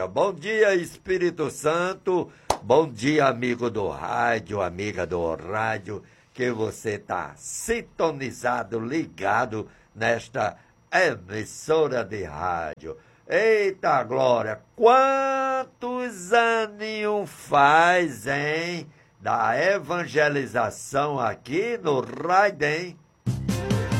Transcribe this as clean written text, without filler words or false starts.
Bom dia, Espírito Santo. Bom dia, amigo do rádio, amiga do rádio, que você está sintonizado, ligado nesta emissora de rádio. Eita, Glória, quantos aninhos faz, hein? Da evangelização aqui no rádio, hein?